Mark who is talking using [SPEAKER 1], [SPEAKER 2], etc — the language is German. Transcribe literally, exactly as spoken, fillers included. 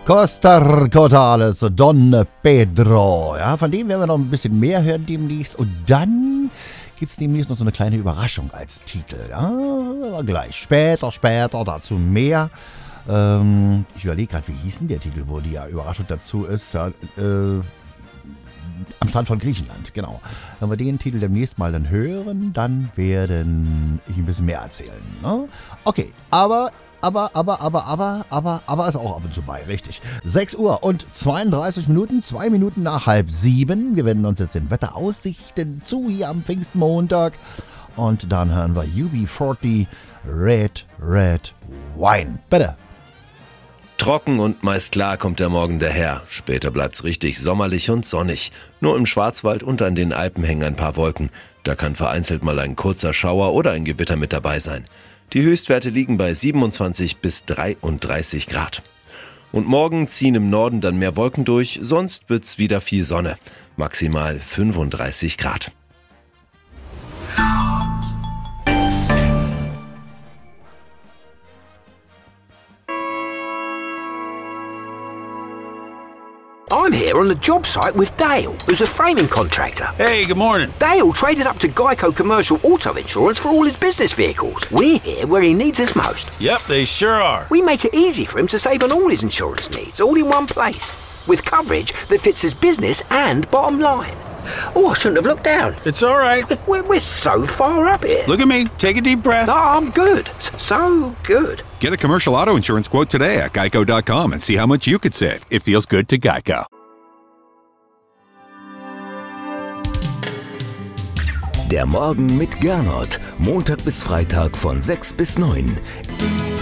[SPEAKER 1] Costa Cortales, Don Pedro. Ja, von dem werden wir noch ein bisschen mehr hören demnächst. Und dann gibt es demnächst noch so eine kleine Überraschung als Titel. Ja, aber gleich später, später, dazu mehr. Ähm, ich überlege gerade, wie hieß denn der Titel, wo die Überraschung dazu ist. Ja, äh, am Strand von Griechenland, genau. Wenn wir den Titel demnächst mal dann hören, dann werden ich ein bisschen mehr erzählen. Ne? Okay, aber... Aber, aber, aber, aber, aber, aber ist auch ab und zu bei, richtig. sechs Uhr und zweiunddreißig Minuten, zwei Minuten nach halb sieben. Wir wenden uns jetzt den Wetteraussichten zu hier am Pfingstmontag. Und dann hören wir U B vierzig Red, Red Wine. Bitte.
[SPEAKER 2] Trocken und meist klar kommt der Morgen daher. Später bleibt's richtig sommerlich und sonnig. Nur im Schwarzwald und an den Alpen hängen ein paar Wolken. Da kann vereinzelt mal ein kurzer Schauer oder ein Gewitter mit dabei sein. Die Höchstwerte liegen bei siebenundzwanzig bis dreiunddreißig Grad. Und morgen ziehen im Norden dann mehr Wolken durch, sonst wird's wieder viel Sonne. Maximal fünfunddreißig Grad.
[SPEAKER 3] I'm here on the job site with Dale, who's a framing contractor.
[SPEAKER 4] Hey, good morning.
[SPEAKER 3] Dale traded up to Geico Commercial Auto Insurance for all his business vehicles. We're here where he needs us most.
[SPEAKER 4] Yep, they sure are.
[SPEAKER 3] We make it easy for him to save on all his insurance needs, all in one place, with coverage that fits his business and bottom line. Oh, I shouldn't have looked down.
[SPEAKER 4] It's all right.
[SPEAKER 3] We're, we're so far up here.
[SPEAKER 4] Look at me. Take a deep breath.
[SPEAKER 3] No, I'm good. So good.
[SPEAKER 5] Get a commercial auto insurance quote today at geico dot com and see how much you could save. It feels good to Geico.
[SPEAKER 6] Der Morgen mit Gernot. Montag bis Freitag von sechs bis neun.